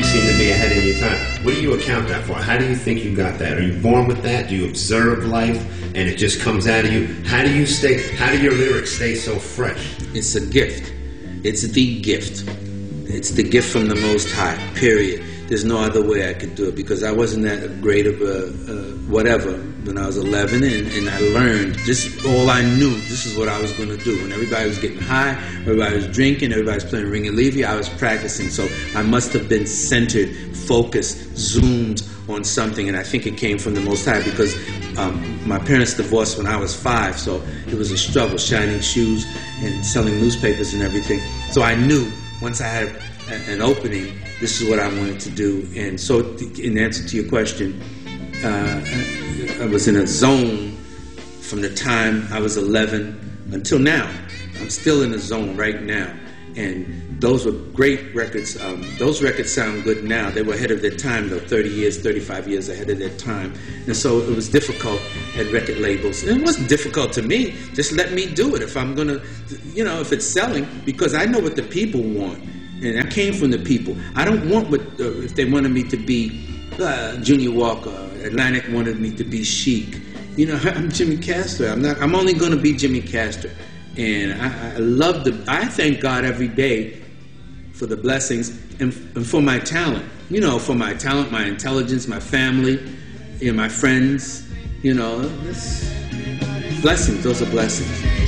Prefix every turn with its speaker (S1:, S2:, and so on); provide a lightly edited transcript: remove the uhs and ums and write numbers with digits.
S1: seem to be ahead of your time. What do you account that for? How do you think you got that? Are you born with that? Do you observe life and it just comes out of you? How do your lyrics stay so fresh?
S2: It's a gift. It's the gift. It's the gift from the Most High, period. There's no other way I could do it because I wasn't that great of a whatever when I was 11, and I learned this. All I knew, this is what I was going to do. When everybody was getting high, everybody was drinking, everybody was playing Ring and Levy, I was practicing. So I must have been centered, focused, zoomed on something, and I think it came from the Most High because my parents divorced when I was 5, so it was a struggle, shining shoes and selling newspapers and everything. So I knew once I had an opening, this is what I wanted to do. And so in answer to your question, I was in a zone from the time I was 11 until now. I'm still in a zone right now. And those were great records. Those records sound good now. They were ahead of their time, though, 30 years, 35 years ahead of their time. And so it was difficult at record labels. And it wasn't difficult to me. Just let me do it if I'm going to, if it's selling, because I know what the people want. And I came from the people. I don't want what, if they wanted me to be Junior Walker, Atlantic wanted me to be Chic. I'm Jimmy Castor. I'm only going to be Jimmy Castor. And I thank God every day for the blessings and for my talent. For my talent, my intelligence, my family, my friends. Blessings. Those are blessings.